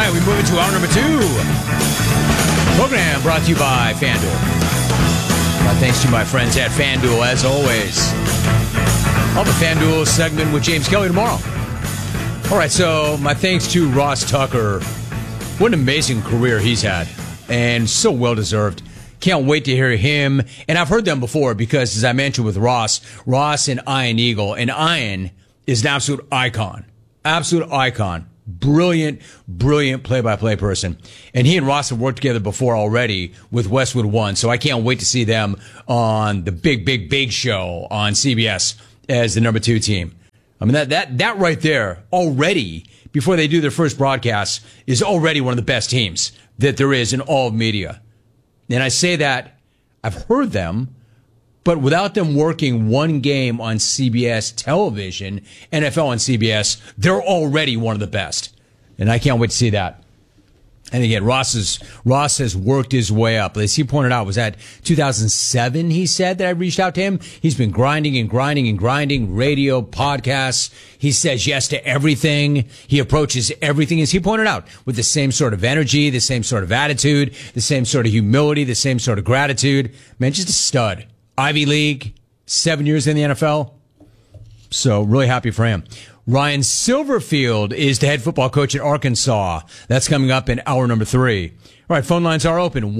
right, we move into hour number 2. Program brought to you by FanDuel. My thanks to my friends at FanDuel, as always. I'll have a FanDuel segment with James Kelly tomorrow. All right, so my thanks to Ross Tucker. What an amazing career he's had, and so well-deserved. Can't wait to hear him. And I've heard them before because, as I mentioned with Ross and Ian Eagle, and Ian is an absolute icon. Absolute icon. Brilliant play-by-play person. And he and Ross have worked together before already with Westwood One, so I can't wait to see them on the big show on CBS as the number 2 team. I mean, that right there already, before they do their first broadcast, is already one of the best teams that there is in all of media. And I say that, I've heard them, but without them working one game on CBS television, NFL on CBS, they're already one of the best. And I can't wait to see that. And again, Ross has worked his way up. As he pointed out, was that 2007, he said, that I reached out to him? He's been grinding, radio, podcasts. He says yes to everything. He approaches everything, as he pointed out, with the same sort of energy, the same sort of attitude, the same sort of humility, the same sort of gratitude. Man, just a stud. Ivy League, 7 years in the NFL. So really happy for him. Ryan Silverfield is the head football coach at Arkansas. That's coming up in hour number 3. All right, phone lines are open,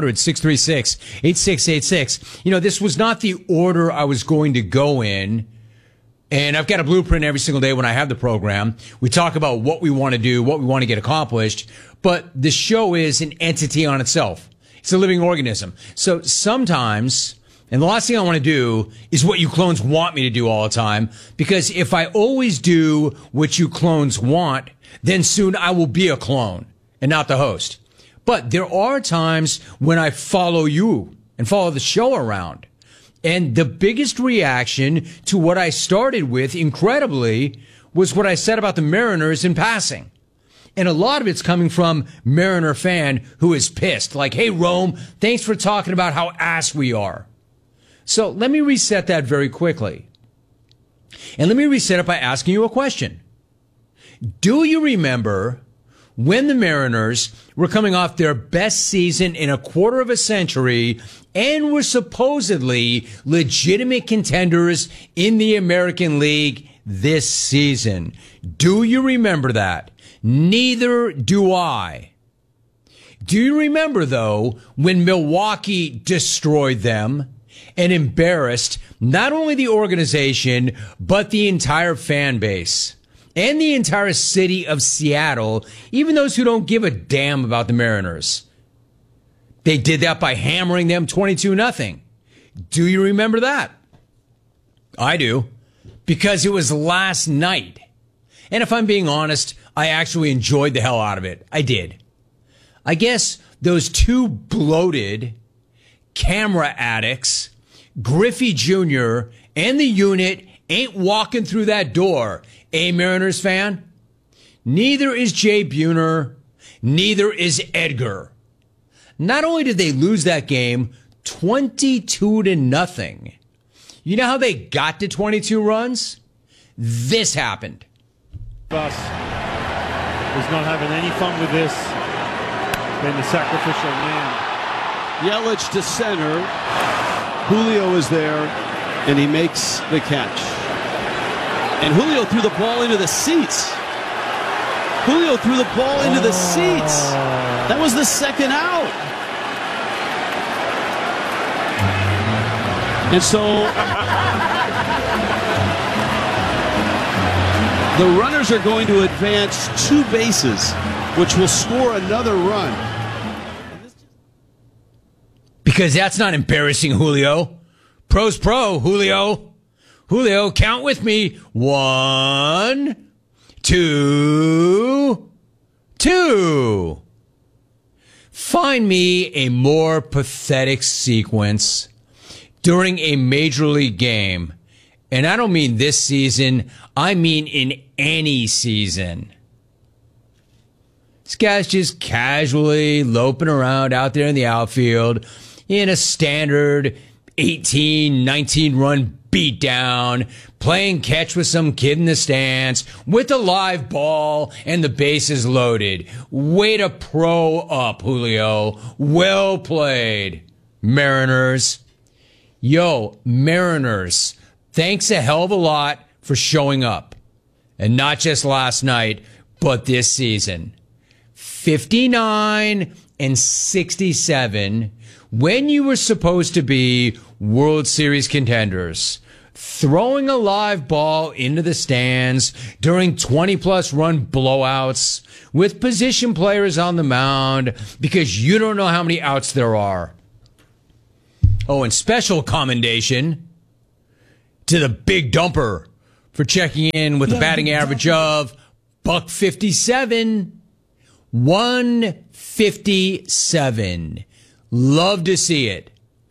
1-800-636-8686. You know, this was not the order I was going to go in, and I've got a blueprint every single day when I have the program. We talk about what we want to do, what we want to get accomplished, but the show is an entity on itself. It's a living organism. So sometimes... And the last thing I want to do is what you clones want me to do all the time, because if I always do what you clones want, then soon I will be a clone and not the host. But there are times when I follow you and follow the show around. And the biggest reaction to what I started with, incredibly, was what I said about the Mariners in passing. And a lot of it's coming from Mariner fan who is pissed. Like, hey, Rome, thanks for talking about how ass we are. So let me reset that very quickly. And let me reset it by asking you a question. Do you remember when the Mariners were coming off their best season in a quarter of a century and were supposedly legitimate contenders in the American League this season? Do you remember that? Neither do I. Do you remember, though, when Milwaukee destroyed them and embarrassed not only the organization, but the entire fan base and the entire city of Seattle, even those who don't give a damn about the Mariners? They did that by hammering them 22-0. Do you remember that? I do, because it was last night. And if I'm being honest, I actually enjoyed the hell out of it. I did. I guess those two bloated camera addicts, Griffey Jr. and the unit, ain't walking through that door. Mariners fan? Neither is Jay Buhner. Neither is Edgar. Not only did they lose that game 22-0, you know how they got to 22 runs? This happened. Bus is not having any fun with this. Been the sacrificial lamb. Yelich to center. Julio is there, and he makes the catch. And Julio threw the ball into the seats. Julio threw the ball into the seats. That was the second out. And so the runners are going to advance 2 bases, which will score another run. Because that's not embarrassing, Julio. Pro's pro, Julio. Julio, count with me. 1, 2, 2. Find me a more pathetic sequence during a major league game. And I don't mean this season. I mean in any season. This guy's just casually loping around out there in the outfield in a standard 18, 19 run beat down, playing catch with some kid in the stands, with a live ball and the bases loaded. Way to pro up, Julio. Well played, Mariners. Yo, Mariners, thanks a hell of a lot for showing up. And not just last night, but this season. 59-67, when you were supposed to be World Series contenders, throwing a live ball into the stands during 20-plus run blowouts with position players on the mound because you don't know how many outs there are. Oh, and special commendation to the Big Dumper for checking in with a batting average of $157. 157. Love to see it.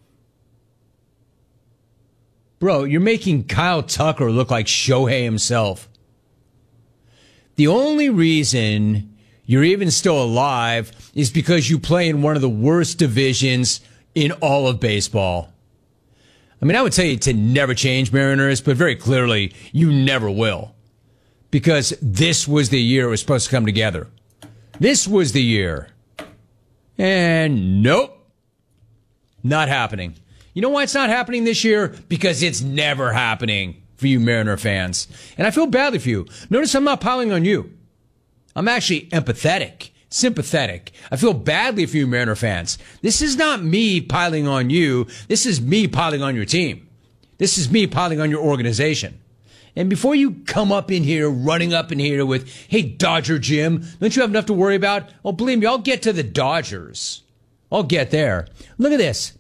Bro, you're making Kyle Tucker look like Shohei himself. The only reason you're even still alive is because you play in one of the worst divisions in all of baseball. I mean, I would tell you to never change, Mariners, but very clearly you never will. Because this was the year it was supposed to come together. This was the year. And nope. Not happening. You know why it's not happening this year? Because it's never happening for you Mariner fans. And I feel badly for you. Notice I'm not piling on you. I'm actually empathetic, sympathetic. I feel badly for you Mariner fans. This is not me piling on you. This is me piling on your team. This is me piling on your organization. And before you come up in here, running up in here with, hey, Dodger Jim, don't you have enough to worry about? Oh, believe me, I'll get to the Dodgers. I'll get there. Look at this.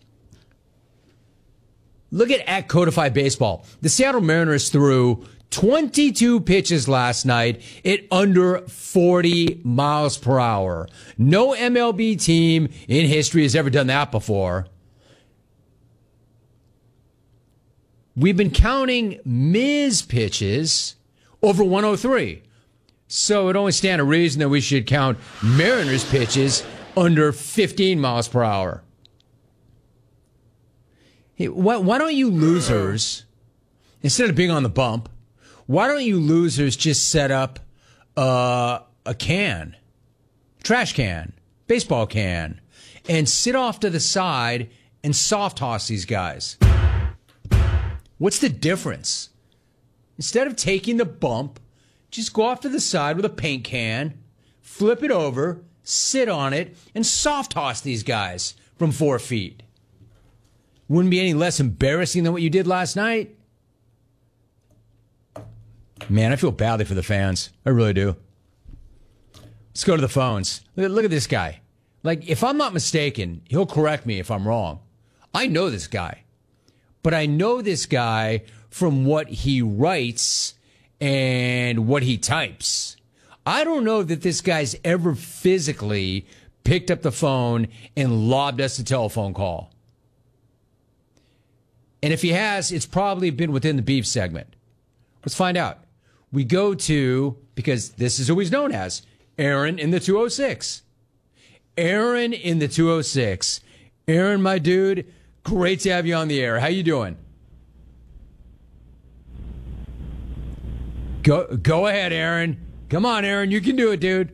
Look at Codified Baseball. The Seattle Mariners threw 22 pitches last night at under 40 miles per hour. No MLB team in history has ever done that before. We've been counting Miz pitches over 103. So it only stands to reason that we should count Mariners pitches under 15 miles per hour. Hey, why don't you losers, instead of being on the bump, why don't you losers just set up a can, trash can, baseball can, and sit off to the side and soft toss these guys? What's the difference? Instead of taking the bump, just go off to the side with a paint can, flip it over, sit on it, and soft toss these guys from 4 feet. Wouldn't be any less embarrassing than what you did last night. Man, I feel badly for the fans. I really do. Let's go to the phones. Look at this guy. Like, if I'm not mistaken, he'll correct me if I'm wrong. I know this guy. But I know this guy from what he writes and what he types. I don't know that this guy's ever physically picked up the phone and lobbed us a telephone call. And if he has, it's probably been within the beef segment. Let's find out. We go to, because this is who he's known as, Aaron in the 206. Aaron in the 206. Aaron, my dude, great to have you on the air. How you doing? Go ahead, Aaron. Come on, Aaron. You can do it, dude.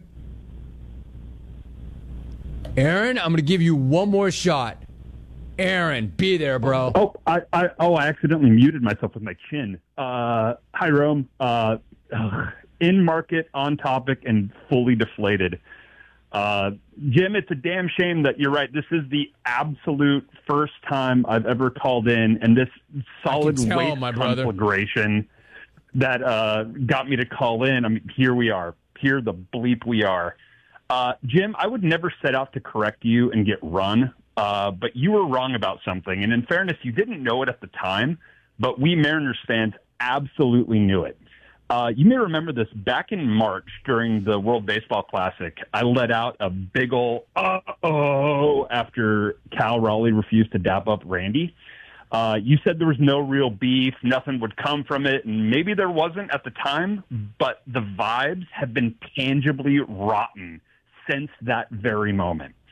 Aaron, I'm going to give you one more shot. Aaron, be there, bro. I accidentally muted myself with my chin. Hi, Rome. In market, on topic, and fully deflated. Jim, it's a damn shame that you're right. This is the absolute first time I've ever called in, and this solid waste conflagration that got me to call in. I mean, here we are. Here the bleep we are. Jim, I would never set out to correct you and get run. But you were wrong about something. And in fairness, you didn't know it at the time, but we Mariners fans absolutely knew it. You may remember this back in March during the World Baseball Classic. I let out a big ol' uh-oh after Cal Raleigh refused to dap up Randy. You said there was no real beef, nothing would come from it, and maybe there wasn't at the time, but the vibes have been tangibly rotten since that very moment.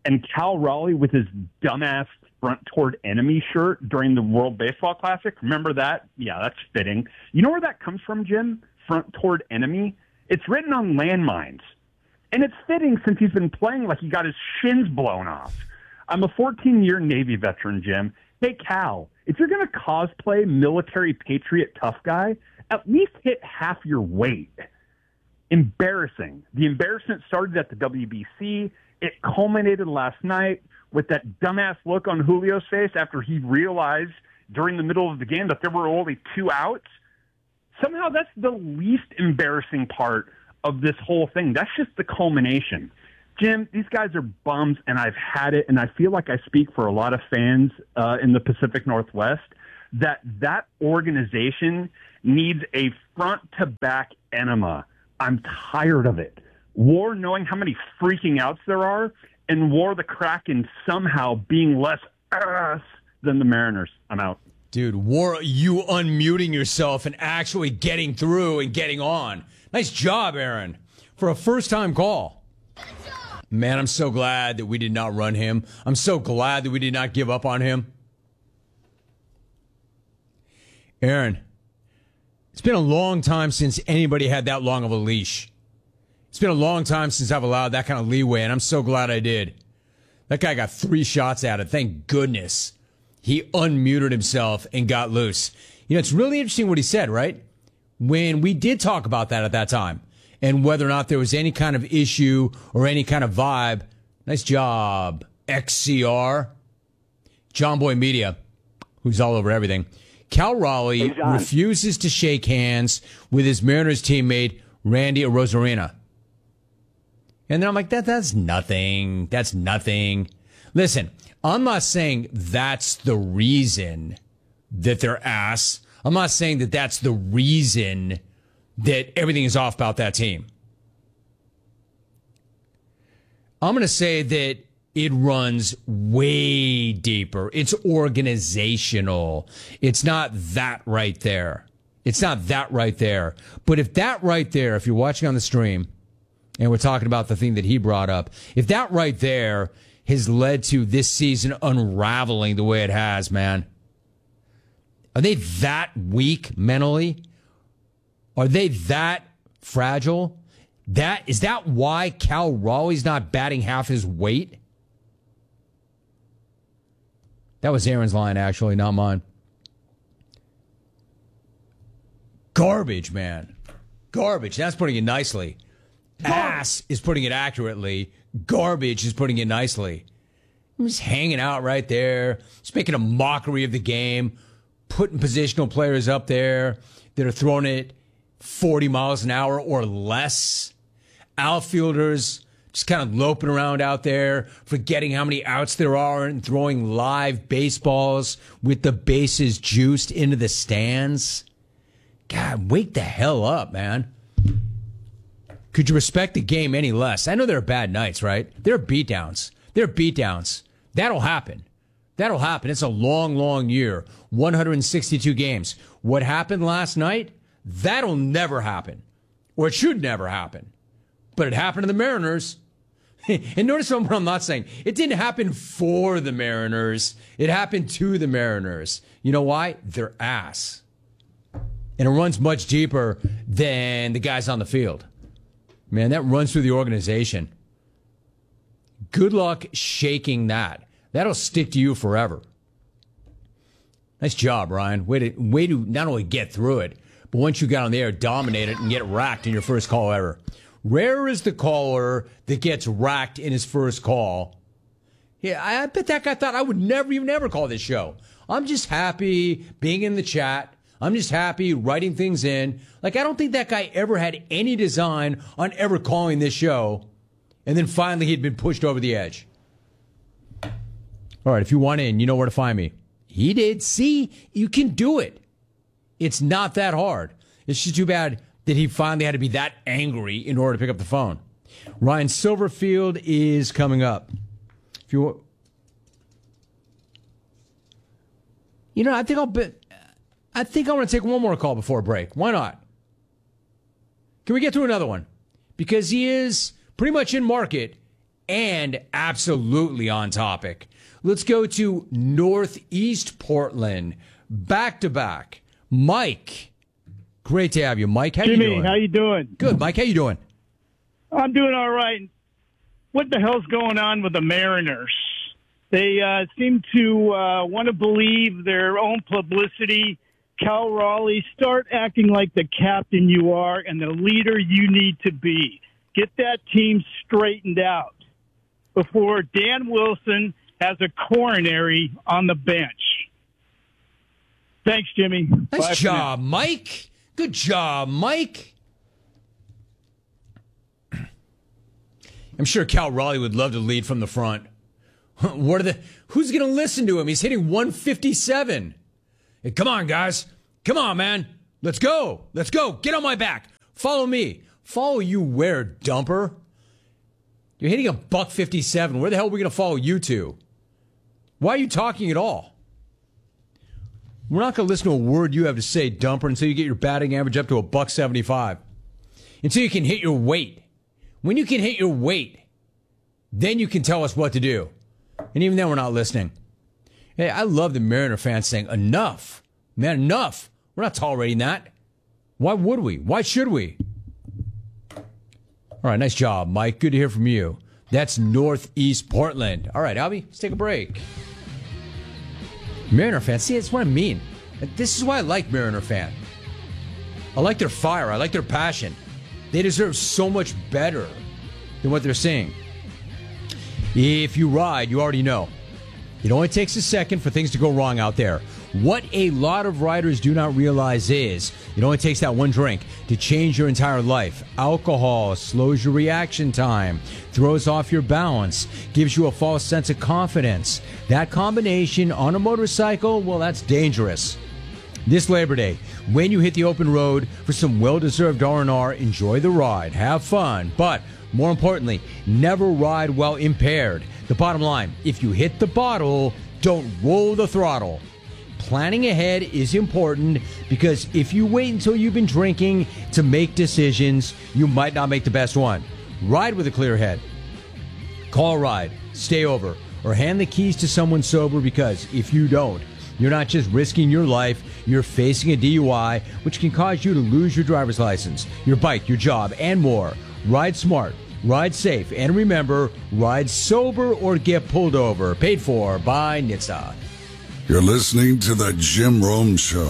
and Cal Raleigh with his dumbass front toward enemy shirt during the World Baseball Classic. Remember that? Yeah, that's fitting. You know where that comes from, Jim? Front toward enemy? It's written on landmines. And it's fitting since he's been playing like he got his shins blown off. I'm a 14-year Navy veteran, Jim. Hey, Cal, if you're going to cosplay military patriot tough guy, at least hit half your weight. Embarrassing. The embarrassment started at the WBC. It culminated last night with that dumbass look on Julio's face after he realized during the middle of the game that there were only 2 outs. Somehow that's the least embarrassing part of this whole thing. That's just the culmination. Jim, these guys are bums, and I've had it, and I feel like I speak for a lot of fans in the Pacific Northwest, that organization needs a front-to-back enema. I'm tired of it. WAR knowing how many freaking outs there are, and WAR the Kraken somehow being less ass than the Mariners. I'm out. Dude, WAR, you unmuting yourself and actually getting through and getting on. Nice job, Aaron, for a first-time call. Man, I'm so glad that we did not run him. I'm so glad that we did not give up on him. Aaron, it's been a long time since anybody had that long of a leash. It's been a long time since I've allowed that kind of leeway, and I'm so glad I did. That guy got 3 shots at it. Thank goodness. He unmuted himself and got loose. You know, it's really interesting what he said, right? When we did talk about that at that time and whether or not there was any kind of issue or any kind of vibe. Nice job, XCR. John Boy Media, who's all over everything. Cal Raleigh refuses to shake hands with his Mariners teammate, Randy Arozarena. And then I'm like, that's nothing. That's nothing. Listen, I'm not saying that's the reason that they're ass. I'm not saying that that's the reason that everything is off about that team. I'm going to say that it runs way deeper. It's organizational. It's not that right there. It's not that right there. But if that right there, if you're watching on the stream, and we're talking about the thing that he brought up, if that right there has led to this season unraveling the way it has, man, are they that weak mentally? Are they that fragile? Is that why Cal Raleigh's not batting half his weight? That was Aaron's line, actually, not mine. Garbage, man. Garbage. That's putting it nicely. Ass is putting it accurately. Garbage is putting it nicely. I'm just hanging out right there, just making a mockery of the game, putting positional players up there that are throwing it 40 miles an hour or less. Outfielders just kind of loping around out there, forgetting how many outs there are and throwing live baseballs with the bases juiced into the stands. God, wake the hell up, man. Could you respect the game any less? I know there are bad nights, right? There are beatdowns. There are beatdowns. That'll happen. That'll happen. It's a long, long year. 162 games. What happened last night? That'll never happen. Or it should never happen. But it happened to the Mariners. And notice what I'm not saying. It didn't happen for the Mariners. It happened to the Mariners. You know why? They're ass. And it runs much deeper than the guys on the field. Man, that runs through the organization. Good luck shaking that. That'll stick to you forever. Nice job, Ryan. Way to not only get through it, but once you got on the air, dominate it and get racked in your first call ever. Rare is the caller that gets racked in his first call. Yeah, I bet that guy thought I would never call this show. I'm just happy being in the chat. I'm just happy writing things in. Like, I don't think that guy ever had any design on ever calling this show. And then finally he'd been pushed over the edge. All right, if you want in, you know where to find me. He did. See, you can do it. It's not that hard. It's just too bad that he finally had to be that angry in order to pick up the phone. Ryan Silverfield is coming up. If you, I think I want to take one more call before break. Why not? Can we get through another one? Because he is pretty much in market and absolutely on topic. Let's go to Northeast Portland, back to back. Mike, great to have you, Mike. How Jimmy, you doing? how you doing? Good, Mike. How you doing? I'm doing all right. What the hell's going on with the Mariners? They seem to want to believe their own publicity. Cal Raleigh, start acting like the captain you are and the leader you need to be. Get that team straightened out before Dan Wilson has a coronary on the bench. Thanks, Jimmy. Nice job, Mike. Good job, Mike. I'm sure Cal Raleigh would love to lead from the front. Who's going to listen to him? He's hitting 157. Hey, come on, guys. Come on, man. Let's go. Let's go. Get on my back. Follow me. Follow you where, dumper? You're hitting a $157. Where the hell are we going to follow you to? Why are you talking at all? We're not going to listen to a word you have to say, dumper, until you get your batting average up to a $175. Until you can hit your weight. When you can hit your weight, then you can tell us what to do. And even then, we're not listening. Hey, I love the Mariner fans saying, enough. Man, enough. We're not tolerating that. Why would we? Why should we? All right, nice job, Mike. Good to hear from you. That's Northeast Portland. All right, Albie, let's take a break. Mariner fans, see, that's what I mean. This is why I like Mariner fan. I like their fire. I like their passion. They deserve so much better than what they're saying. If you ride, you already know. It only takes a second for things to go wrong out there. What a lot of riders do not realize is it only takes that one drink to change your entire life. Alcohol slows your reaction time, throws off your balance, gives you a false sense of confidence. That combination on a motorcycle, well, that's dangerous. This Labor Day, when you hit the open road for some well-deserved R&R, enjoy the ride, have fun, but more importantly, never ride while impaired. The bottom line, if you hit the bottle, don't roll the throttle. Planning ahead is important because if you wait until you've been drinking to make decisions, you might not make the best one. Ride with a clear head. Call a ride, stay over, or hand the keys to someone sober, because if you don't, you're not just risking your life, you're facing a DUI, which can cause you to lose your driver's license, your bike, your job, and more. Ride smart, ride safe, and remember, ride sober or get pulled over. Paid for by NHTSA. You're listening to The Jim Rome Show.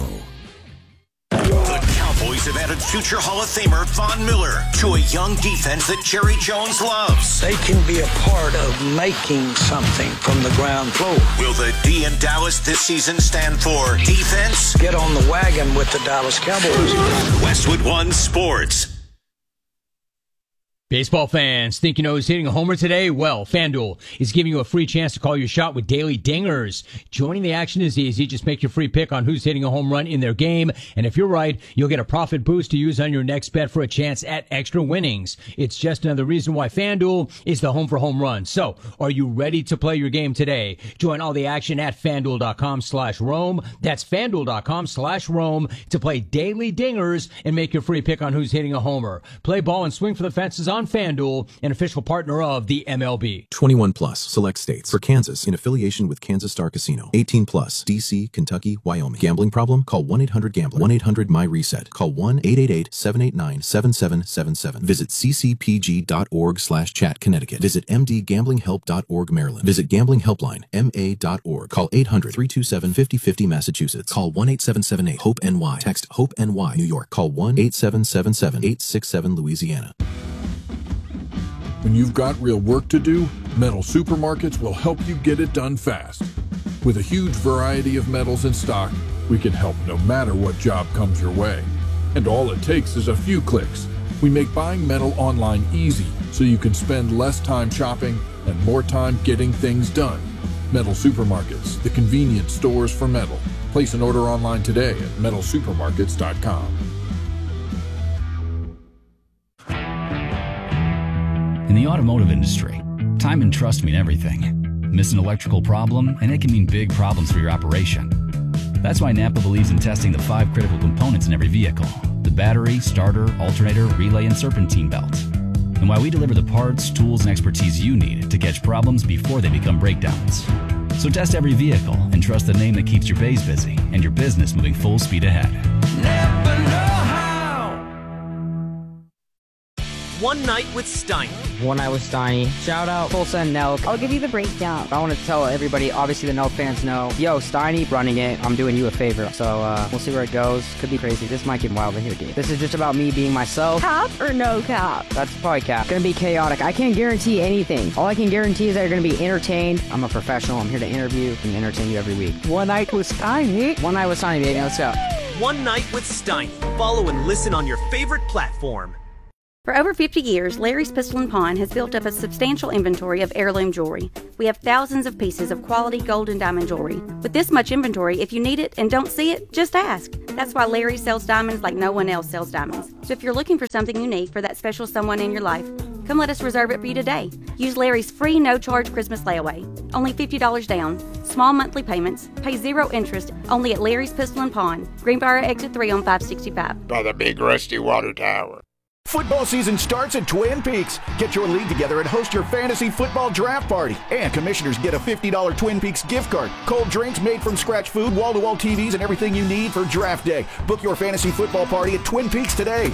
The Cowboys have added future Hall of Famer Von Miller to a young defense that Jerry Jones loves. They can be a part of making something from the ground floor. Will the D in Dallas this season stand for defense? Get on the wagon with the Dallas Cowboys. Westwood One Sports. Baseball fans, think you know who's hitting a homer today? Well, FanDuel is giving you a free chance to call your shot with daily dingers. Joining the action is easy. Just make your free pick on who's hitting a home run in their game. And if you're right, you'll get a profit boost to use on your next bet for a chance at extra winnings. It's just another reason why FanDuel is the home for home runs. So, are you ready to play your game today? Join all the action at FanDuel.com/Rome. That's FanDuel.com/Rome to play daily dingers and make your free pick on who's hitting a homer. Play ball and swing for the fences on FanDuel, an official partner of the MLB. 21 plus, select states. For Kansas, in affiliation with Kansas Star Casino. 18 plus, D.C., Kentucky, Wyoming. Gambling problem? Call 1-800-GAMBLER. 1-800-MY-RESET. Call 1-888-789-7777. Visit ccpg.org/chat, Connecticut. Visit mdgamblinghelp.org, Maryland. Visit gamblinghelpline, ma.org. Call 800-327-5050, Massachusetts. Call 1-8778-HOPE-NY. Text HOPE-NY, New York. Call 1-8777-867, Louisiana. When you've got real work to do, Metal Supermarkets will help you get it done fast. With a huge variety of metals in stock, we can help no matter what job comes your way. And all it takes is a few clicks. We make buying metal online easy so you can spend less time shopping and more time getting things done. Metal Supermarkets, the convenient stores for metal. Place an order online today at metalsupermarkets.com. In the automotive industry, time and trust mean everything. Miss an electrical problem, and it can mean big problems for your operation. That's why Napa believes in testing the 5 critical components in every vehicle: the battery, starter, alternator, relay, and serpentine belt. and why we deliver the parts, tools, and expertise you need to catch problems before they become breakdowns. So test every vehicle and trust the name that keeps your bays busy and your business moving full speed ahead. Never know how. One Night with Steiny. One Night with Steiny. Shout out Tulsa and Nelk. I'll give you the breakdown. I want to tell everybody, obviously the Nelk fans know, yo, Steiny running it, I'm doing you a favor. So we'll see where it goes. Could be crazy. This might get wild in here, dude. This is just about me being myself. Cap or no cap? That's probably cap. Gonna be chaotic. I can't guarantee anything. All I can guarantee is that you're gonna be entertained. I'm a professional. I'm here to interview and entertain you every week. One Night with Steiny. One Night with Steiny, baby. Let's go. One Night with Steiny. Follow and listen on your favorite platform. For over 50 years, Larry's Pistol and Pawn has built up a substantial inventory of heirloom jewelry. We have thousands of pieces of quality gold and diamond jewelry. With this much inventory, if you need it and don't see it, just ask. That's why Larry sells diamonds like no one else sells diamonds. So if you're looking for something unique for that special someone in your life, come let us reserve it for you today. Use Larry's free no-charge Christmas layaway. Only $50 down. Small monthly payments. Pay 0 interest. Only at Larry's Pistol and Pawn. Greenbrier Exit 3 on 565. By the big rusty water tower. Football season starts at Twin Peaks. Get your league together and host your fantasy football draft party. And commissioners get a $50 Twin Peaks gift card. Cold drinks, made from scratch food, wall-to-wall TVs, and everything you need for draft day. Book your fantasy football party at Twin Peaks today.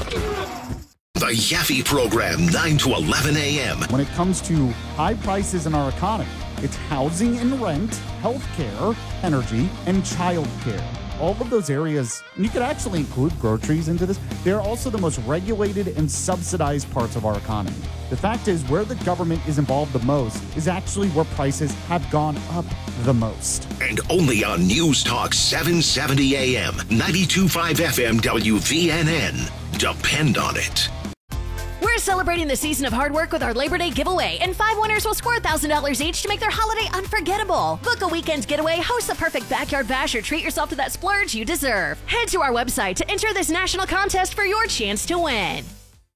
The Yaffe Program, 9 to 11 a.m. When it comes to high prices in our economy, it's housing and rent, healthcare, energy, and childcare. All of those areas, and you could actually include groceries into this, they're also the most regulated and subsidized parts of our economy. The fact is, where the government is involved the most is actually where prices have gone up the most. And only on News Talk 770 AM, 92.5 FM WVNN. Depend on it. We're celebrating the season of hard work with our Labor Day giveaway, and 5 winners will score $1,000 each to make their holiday unforgettable. Book a weekend getaway, host the perfect backyard bash, or treat yourself to that splurge you deserve. Head to our website to enter this national contest for your chance to win.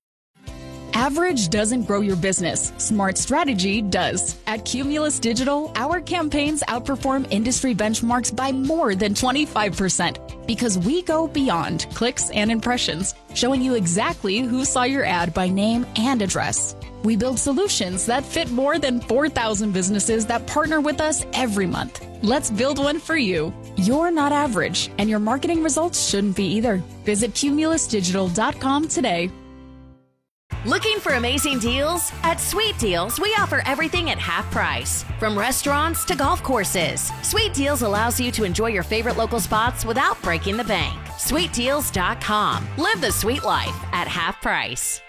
Average doesn't grow your business. Smart strategy does. At Cumulus Digital, our campaigns outperform industry benchmarks by more than 25% because we go beyond clicks and impressions, showing you exactly who saw your ad by name and address. We build solutions that fit more than 4,000 businesses that partner with us every month. Let's build one for you. You're not average, and your marketing results shouldn't be either. Visit cumulusdigital.com today. Looking for amazing deals? At Sweet Deals, we offer everything at half price. From restaurants to golf courses, Sweet Deals allows you to enjoy your favorite local spots without breaking the bank. SweetDeals.com. Live the sweet life at half price.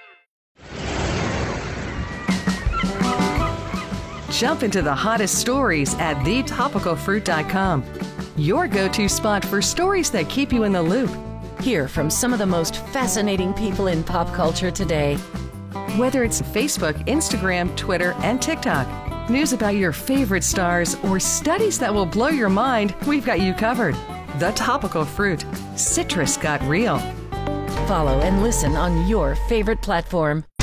Jump into the hottest stories at thetopicalfruit.com. Your go-to spot for stories that keep you in the loop. Hear from some of the most fascinating people in pop culture today. Whether it's Facebook, Instagram, Twitter, and TikTok, news about your favorite stars, or studies that will blow your mind, we've got you covered. The Topical Fruit. Citrus got real. Follow and listen on your favorite platform.